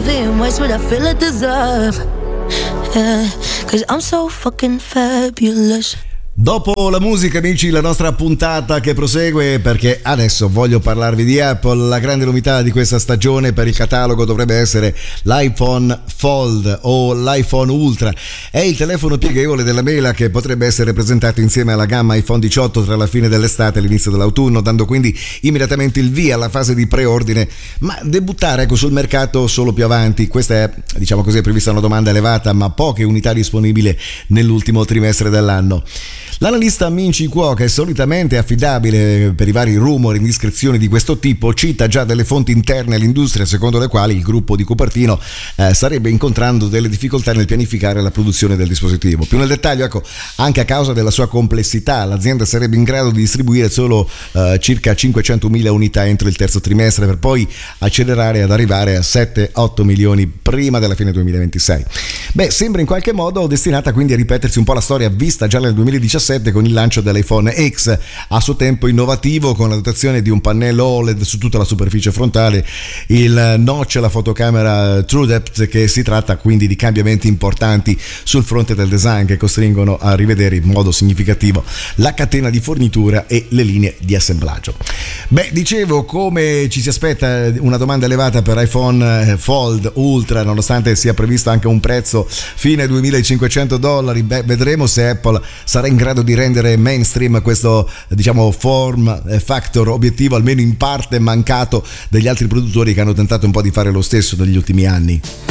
living waste what I feel I deserve. Yeah, 'cause I'm so fucking fabulous. Dopo la musica, amici, la nostra puntata che prosegue, perché adesso voglio parlarvi di Apple. La grande novità di questa stagione per il catalogo dovrebbe essere l'iPhone Fold o l'iPhone Ultra. È il telefono pieghevole della mela che potrebbe essere presentato insieme alla gamma iPhone 18 tra la fine dell'estate e l'inizio dell'autunno, dando quindi immediatamente il via alla fase di preordine, ma debuttare sul mercato solo più avanti. Questa è, diciamo così, è prevista una domanda elevata, ma poche unità disponibili nell'ultimo trimestre dell'anno. L'analista Min Chi Kuo, che è solitamente affidabile per i vari rumor e indiscrezioni di questo tipo, cita già delle fonti interne all'industria secondo le quali il gruppo di Cupertino starebbe incontrando delle difficoltà nel pianificare la produzione del dispositivo. Più nel dettaglio, ecco, anche a causa della sua complessità, l'azienda sarebbe in grado di distribuire solo circa 500.000 unità entro il terzo trimestre, per poi accelerare ad arrivare a 7-8 milioni prima della fine 2026. Sembra in qualche modo destinata quindi a ripetersi un po' la storia vista già nel 2017 con il lancio dell'iPhone X, a suo tempo innovativo con la dotazione di un pannello OLED su tutta la superficie frontale, il notch e la fotocamera TrueDepth, che si tratta quindi di cambiamenti importanti sul fronte del design che costringono a rivedere in modo significativo la catena di fornitura e le linee di assemblaggio. Dicevo, come ci si aspetta una domanda elevata per iPhone Fold Ultra, nonostante sia previsto anche un prezzo fine $2.500. Vedremo se Apple sarà in grado di rendere mainstream questo, diciamo, form factor, obiettivo almeno in parte mancato dagli altri produttori che hanno tentato un po' di fare lo stesso negli ultimi anni.